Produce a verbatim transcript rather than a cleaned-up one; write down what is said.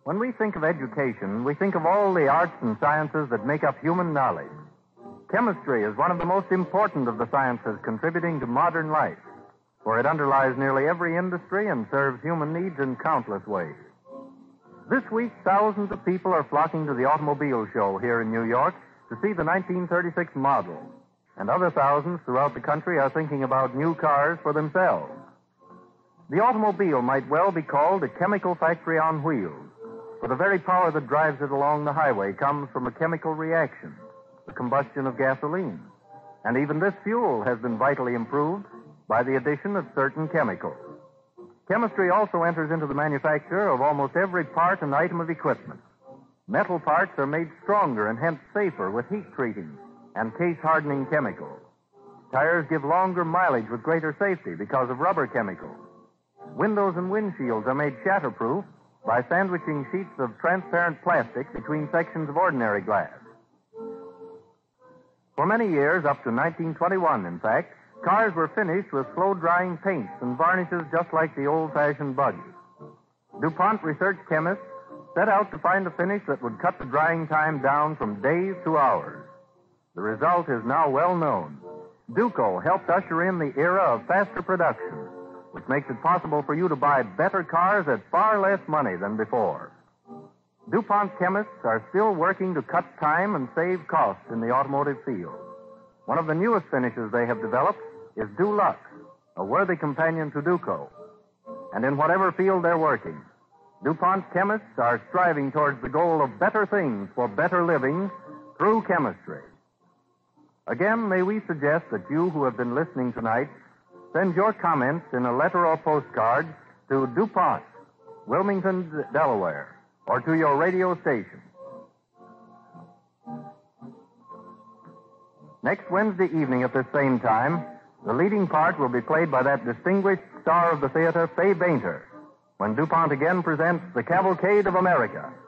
When we think of education, we think of all the arts and sciences that make up human knowledge. Chemistry is one of the most important of the sciences contributing to modern life, for it underlies nearly every industry and serves human needs in countless ways. This week, thousands of people are flocking to the automobile show here in New York to see the nineteen thirty-six model, and other thousands throughout the country are thinking about new cars for themselves. The automobile might well be called a chemical factory on wheels, for the very power that drives it along the highway comes from a chemical reaction, the combustion of gasoline. And even this fuel has been vitally improved by the addition of certain chemicals. Chemistry also enters into the manufacture of almost every part and item of equipment. Metal parts are made stronger and hence safer with heat treating and case-hardening chemicals. Tires give longer mileage with greater safety because of rubber chemicals. Windows and windshields are made shatterproof by sandwiching sheets of transparent plastic between sections of ordinary glass. For many years, up to nineteen twenty-one, in fact, cars were finished with slow-drying paints and varnishes just like the old-fashioned buggy. DuPont research chemists set out to find a finish that would cut the drying time down from days to hours. The result is now well known. Duco helped usher in the era of faster production, which makes it possible for you to buy better cars at far less money than before. DuPont chemists are still working to cut time and save costs in the automotive field. One of the newest finishes they have developed is Dulux, a worthy companion to Duco. And in whatever field they're working, DuPont chemists are striving towards the goal of better things for better living through chemistry. Again, may we suggest that you who have been listening tonight send your comments in a letter or postcard to DuPont, Wilmington, Delaware, or to your radio station. Next Wednesday evening at this same time, the leading part will be played by that distinguished star of the theater, Fay Bainter, when DuPont again presents The Cavalcade of America.